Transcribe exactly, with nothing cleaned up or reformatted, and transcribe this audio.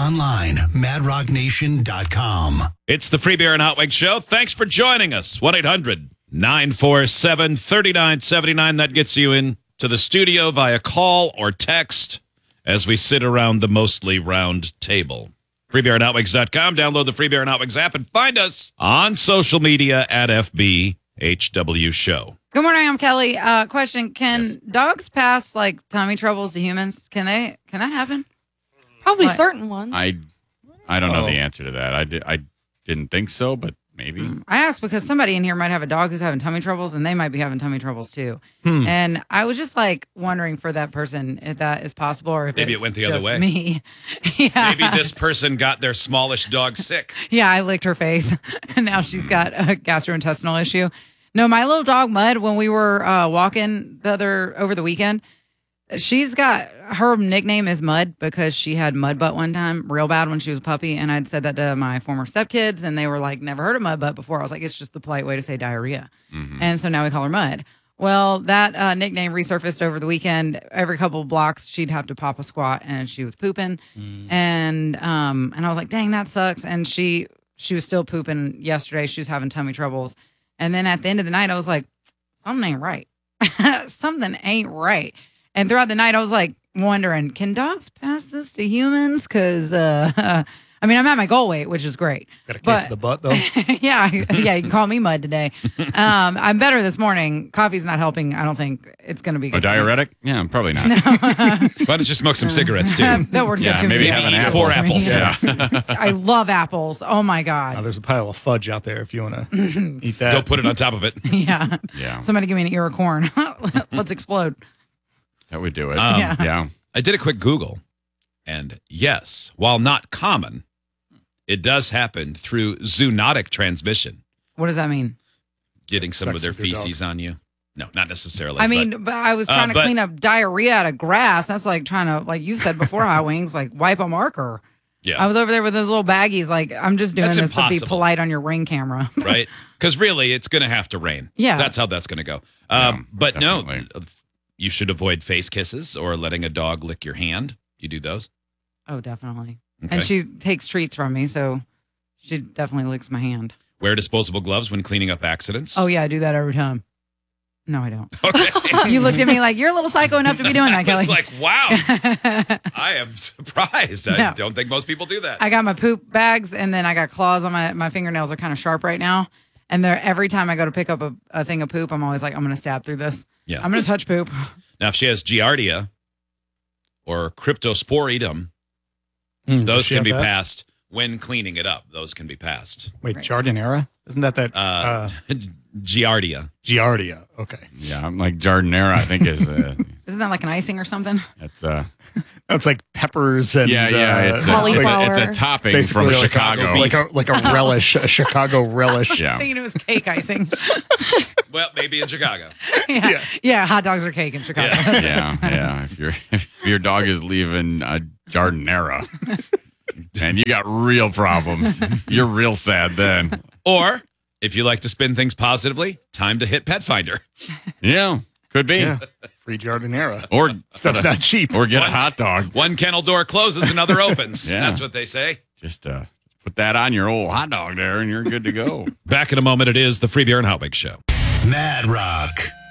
online, mad rock nation dot com. It's the Free Beer and Hot Wings Show. Thanks for joining us. one eight hundred nine four seven three nine seven nine. That gets you in to the studio via call or text as we sit around the mostly round table. free beer and hot wings dot com. Download the Free Beer and Hot Wings app and find us on social media at F B H W Show. Good morning, I'm Kelly. Uh, question, can Yes. dogs pass, like, tummy troubles to humans? Can they? Can that happen? Probably What? certain ones. I I don't know Oh. the answer to that. I, did, I didn't think so, but maybe. I asked because somebody in here might have a dog who's having tummy troubles, and they might be having tummy troubles, too. Hmm. And I was just, like, wondering for that person if that is possible or if Maybe it's it went the other just way. me. yeah. Maybe this person got their smallish dog sick. Yeah, I licked her face, and now she's got a gastrointestinal issue. No, my little dog Mud, when we were uh, walking the other over the weekend, she's got her nickname is Mud because she had mud butt one time, real bad when she was a puppy, and I'd said that to my former stepkids, and they were like, "Never heard of mud butt before." I was like, "It's just the polite way to say diarrhea," Mhm. and so now we call her Mud. Well, that uh, nickname resurfaced over the weekend. Every couple of blocks, she'd have to pop a squat, and she was pooping, and um, and I was like, "Dang, that sucks." And she she was still pooping yesterday. She was having tummy troubles, and then at the end of the night, I was like, "Something ain't right. Something ain't right." And throughout the night, I was like wondering, can dogs pass this to humans? Because uh, I mean, I'm at my goal weight, which is great. Got a case But- of the butt, though. yeah, yeah, you can call me Mud today. Um, I'm better this morning. Coffee's not helping. I don't think it's going to be A good. diuretic? Yeah, probably not. Why don't you smoke some cigarettes, too? that works Yeah, good too. maybe Maybe have an eat apple. four apples. Yeah. I love apples. Oh my Now, god. there's a pile of fudge out there if you want to eat that. Go put it on top of it. Yeah. Yeah, Somebody give me an ear of corn. Let's explode. that would do it. Um, Yeah. yeah. I did a quick Google, and yes, while not common, it does happen through zoonotic transmission, What does that mean? getting some Sex of their with your dog. feces on you. No, not necessarily. I but- mean, but, I was uh, trying to but- clean up diarrhea out of grass. That's like trying to, like you said before, Hot Wings, like wipe a marker. yeah, I was over there with those little baggies. Like, I'm just doing That's this to be impossible. polite on your Ring camera. right? Because really, it's going to have to rain. Yeah. That's how that's going to go. Yeah, Um, but no, definitely. you should avoid face kisses or letting a dog lick your hand. You do those? Oh, definitely. Okay. And she takes treats from me, so she definitely licks my hand. Wear disposable gloves when cleaning up accidents. Oh, yeah, I do that every time. No, I don't. Okay. You looked at me like, you're a little psycho enough to be doing that, I Kelly. was like, wow, I am surprised. I No. don't think most people do that. I got my poop bags, and then I got claws on my, my fingernails are kind of sharp right now. And they're, every time I go to pick up a, a thing of poop, I'm always like, I'm going to stab through this. Yeah. I'm going to touch poop. Now, if she has Giardia or Cryptosporidium, Hmm, does those she can have be that? passed when cleaning it up. Those can be passed. Wait, Right. Jardinera? Isn't that that? Uh, Uh, Giardia. Giardia. Okay. Yeah, I'm like Jardinera, I think is uh, Isn't that like an icing or something? it's uh That's like peppers and yeah, yeah, uh, it's a, it's, a, Cauliflower. it's a topping basically from like Chicago. a, like a like a relish, a Chicago relish. yeah. Thinking it was cake icing. Well, maybe in Chicago. yeah. Yeah. yeah. Hot dogs are cake in Chicago. Yes. yeah, yeah. If your if your dog is leaving a Jardinera and you got real problems, you're real sad then. Or if you like to spin things positively, time to hit Pet Finder. Yeah, could be. Yeah. Free Jardinera. Or Stuff's not cheap. or get One- a hot dog. One kennel door closes, another opens. Yeah. That's what they say. Just uh, put that on your old hot dog there, and you're good to go. Back in a moment, it is the Free Beer and Hot Wings Show. Mad Rock.